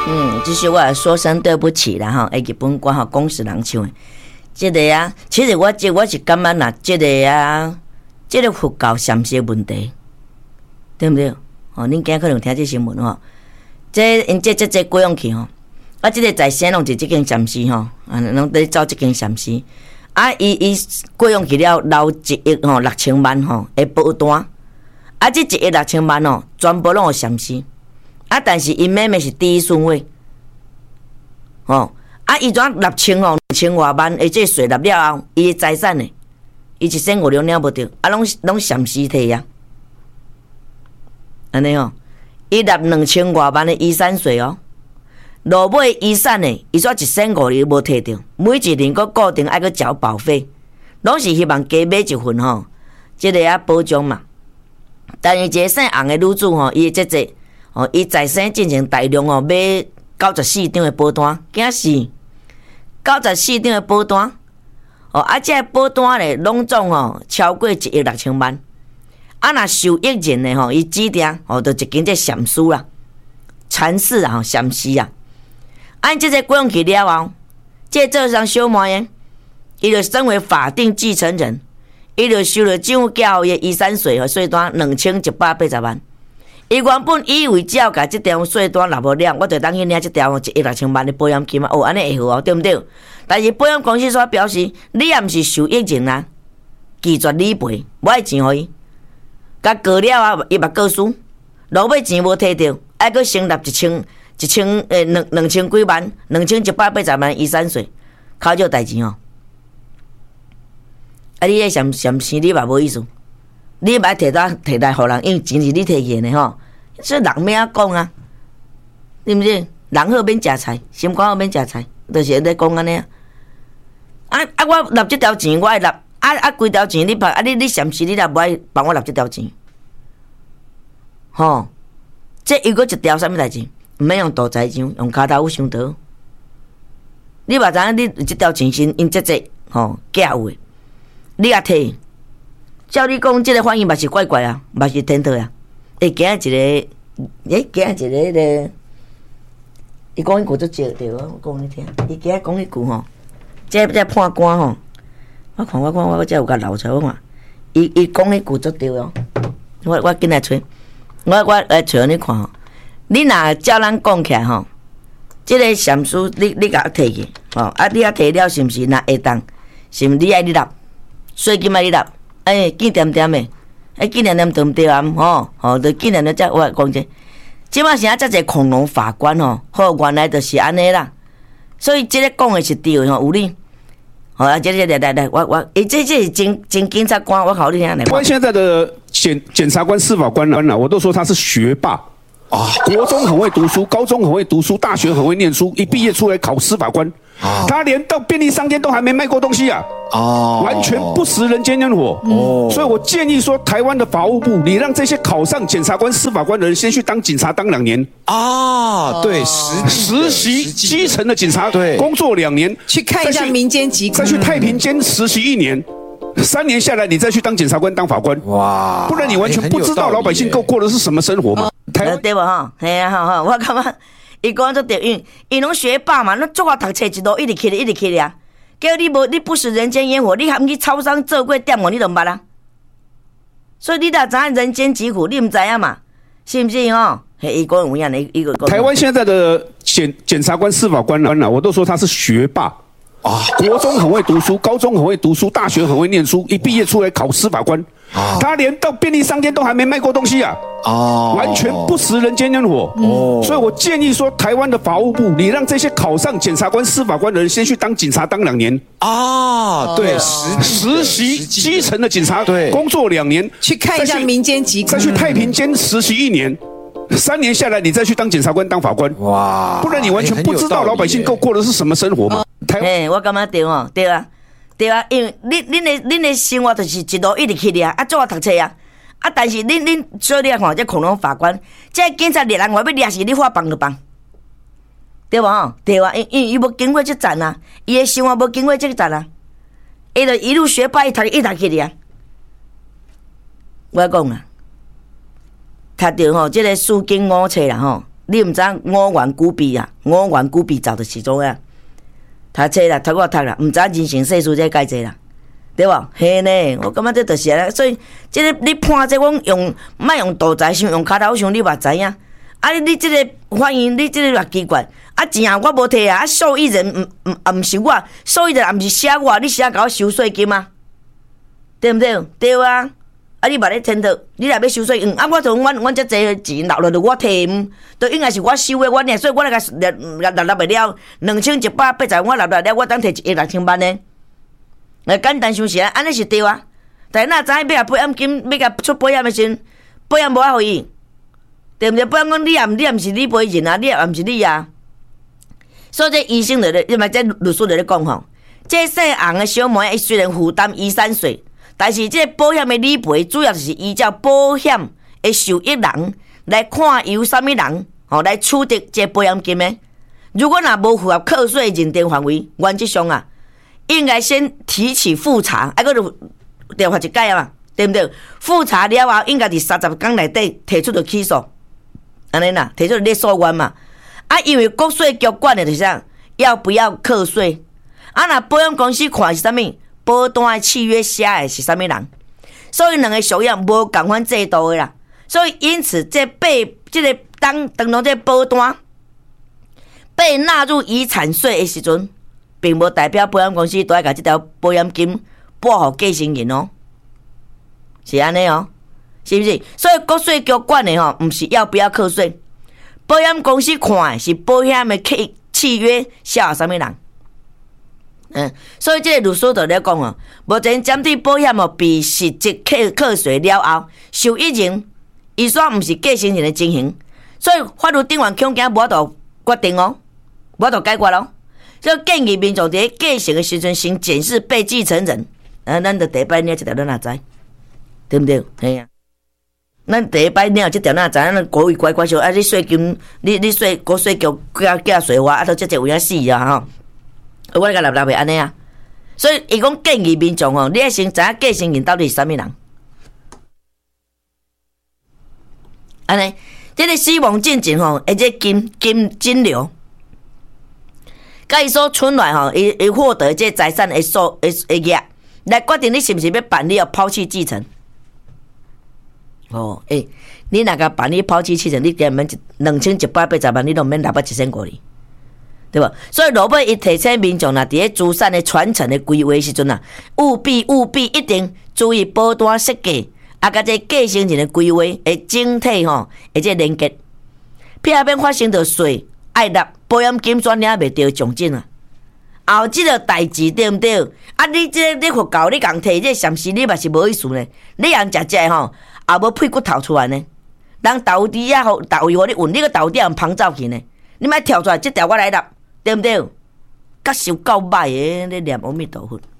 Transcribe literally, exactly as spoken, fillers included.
嗯，只是我说声对不起啦哈，诶，日本歌吼讲是人唱的，这个啊，其实我这我是感觉啦，这个啊，这个佛教禅师问题，对不对？哦，恁今可能听这新闻吼，这因这这这过用去吼，啊，这个在先拢是这间禅师吼，啊，拢在找这间禅师，啊，伊伊过用去了留一亿吼六千万吼的保单，啊，这一亿六千万吼，全部拢有禅师。啊！但是伊妹妹是第一顺位，哦，啊，伊怎六千哦，两千外万，而且税纳了后，伊的财产呢，伊一生五两了无着，啊，拢拢禅师摕呀，安尼哦，伊纳两千外万的遗产税哦，落尾遗产呢，伊说一生五年无摕着，每一年个固定爱去缴保费，拢是希望加买一份吼，即个啊保障嘛。但是一个姓洪的女子吼，伊的即个。哦，伊在生进行大量哦，买九十四张的保单，惊死！九十四张的保单，哦，啊，这保单咧，拢总哦超过一亿六千万。啊，若受益人咧吼，伊指定哦，就一间这禅师啦，禅师啊，禅师啊。按这个过用去了后，这做上小妹耶，伊就身为法定继承人，伊就收了政府缴的遗产税和税单两千一百八十万。伊原本以为只要甲即条税单纳无了，我就当去领即条一亿六千万的保险金嘛。哦，安尼会好哦，对毋对？但是保险公司所表示，你也毋是受益人啊，拒绝理赔，无爱钱互伊。甲告了啊，伊嘛告输，落尾钱无摕着，还阁成立一千一千诶两两千几万，两千一百八十万遗产税，考少代志哦。啊，你迄禅禅师你嘛无意思。你莫摕来摕来，互人用钱是你摕去的吼，所以人免啊讲啊，对毋对？人好免食菜，心肝好免食菜，就是咧讲安尼啊。啊啊！我纳即条钱，我爱纳啊啊！规条钱你拍啊！你你禅师你若无爱帮我纳即条钱，吼，这又搁一条啥物代志？毋免用大财章，用骹头有伤刀。你嘛知影你即条钱是因即即吼假有诶，你也摕。照你讲，即个反应嘛是怪怪啊，嘛是天特啊。会惊一个，诶，惊一个咧。伊讲迄句足少对啊，我讲你听。伊今仔讲迄句吼，这这判官吼，我看我看我这有甲留出来，我看。伊伊讲迄句足对哦。我我紧来找，我我来找你看吼。你若照咱讲起来吼，即个禅师你你甲摕去，吼，啊你啊摕了是毋是若会当？是毋你爱你纳？税金爱你纳？哎，见点点的，哎，见点点对唔对啊？吼，吼，就见点点则我讲者，即马是啊，遮侪恐龙法官吼，好，原来就是安尼啦。所以即个讲的是对的吼，有理。好啊，这这来来来，我我，诶，这这是真真检察官，我考你听来。 关现在的检检察官、司法官啊，我都说他是学霸。啊，国中很会读书，高中很会读书，大学很会念书，一毕业出来考司法官，啊、他连到便利商店都还没卖过东西啊！哦，完全不食人间烟火。哦，所以我建议说，台湾的法务部，你让这些考上检察官、司法官的人先去当警察当两年啊，对，实实习基层的警察， 对， 工作两年， 去看一下民间疾苦， 再去太平间实习一年。三年下来，你再去当检察官、当法官，哇！不然你完全不知道老百姓过过的是什么生活嘛。 台湾对不哈？嘿啊，好好，我感觉伊讲做对，因因拢学霸嘛，那做啊读册一路一直去咧，一直去咧啊。叫你无你不食人间烟火，你还唔去超商做过店哦，你都唔捌啊。所以你若知影人间疾苦，你唔知影嘛？是唔是吼？嘿，伊讲有影的一个。 台湾现在的检检察官、司法官啊，我都说他是学霸。啊，国中很会读书，高中很会读书，大学很会念书，一毕业出来考司法官，啊、他连到便利商店都还没卖过东西啊！哦，完全不食人间烟火。哦，所以我建议说，台湾的法务部，你让这些考上检察官、司法官的人先去当警察当两年啊，对，实实习基层的警察，对，工作两年， 去看一下民间疾苦， 再去太平间实习一年。三年下来，你再去当检察官、当法官，哇！不然你完全不知道老百姓过过的是什么生活嘛。 嘿，我感觉对哦，对啊，对啊，因为恁恁的恁的生活就是一路一直去咧啊，做啊读册啊，啊，但是恁恁所以你看这恐龙法官，这警察猎人外要掠是你法帮就帮，对无吼？对啊，因因伊无经过这站啊，伊的生活无经过这个站啊，伊就一路学霸一读一读去咧啊。我讲啊。读着吼，即个四经五册啦吼， 你毋知五元古币啊？五元古币走的其中啊，读册啦，读我读啦，毋知人生世事这介济啦，对无？嘿呢，我感觉这就是啊，所以这个你判这，阮用莫用肚臍想，用骹头想，你嘛知影。啊，你这个反应，你这个也奇怪。啊，钱啊，我无摕啊，啊，受益人毋毋啊，毋是我，受益人也毋是写我，你写甲我收税金啊？对毋对？对啊。啊，你嘛咧天讨，你若要收税，嗯，啊，我从阮阮遮济钱留落着我摕，嗯，都应该是我收的，我呢，所以我来甲纳纳纳纳袂了，两千一百八十，我纳落了，我当摕一亿六千万呢。来简单想想，安尼是对啊。但哪知影要甲保险金，要甲出保险的时阵，保险无法互伊，对毋对？保险讲你也你也毋是你赔人啊，你也毋是你啊。所以这医生就咧，因为这律师就咧讲吼，这细红的小妹，伊虽然负担遗产税。但是，这个保险的理赔主要就是依照保险的受益人来看由什么人哦来取得这保险金的。如果若无符合课税认定范围，原则上啊，应该先提起复查，啊，搁就调查一届啊嘛，对不对？复查了后，应该伫三十天内底提出着起诉，安尼啦，提出列诉愿嘛。啊，因为国税局管的就是啥，要不要课税？啊，若保险公司看是啥物？保单的契约写的是啥物人？所以两个属样无共款制度的啦。所以因此，这被这个当当当这保单被纳入遗产税的时阵，并无代表保险公司都要把这条保险金拨予继承人哦，是安尼哦，是不是？所以国税局管的吼，毋是要不要课税，保险公司看的是保险的契契约写有啥物人。嗯，所以这个律师就咧讲哦，目前针对保险哦，被实质课课税了后，受益人伊煞毋是继承人的情形，所以法律顶悬恐惊无法度决定哦，无法度解决咯。所以建议民众伫继承的时阵先检视被继承人，啊，咱着第一摆领这条咱也知，对不对？嘿啊，咱第一摆领这条咱也知，咱国位乖乖说，啊，你税金，你你税国税局加加税花，啊，都即个有影死啊吼。我甲立立袂安尼啊，所以伊讲建议民众吼，你要先知影继承人到底是啥物人。安尼，这个死亡进程吼，而且金金金流，甲伊所存来吼，伊伊获得这财产的数的的额，来决定你是毋是要办理要抛弃继承。哦，诶、欸，你若甲办理抛弃继承，你根本一两千一百八十万，你都免六百一千五哩。对吧？所以落尾伊提醒民众啦，伫咧资产的传承的规划时阵啊，务必务必一定注意保单设计，啊，甲这继承人的规划的整体吼，而且连结，避免发生着税爱纳保险金转领袂着奖金啊。后即个代志对毋对？啊，你即、這個、你互搞你共摕这暂时你嘛是无意思呢？你人食食吼，也无屁骨头出来呢？人投资啊，互投伊互你运，你个投资人捧走去呢？你莫跳出来，即条我来纳。对不对？甲受够歹诶，你念阿弥陀佛。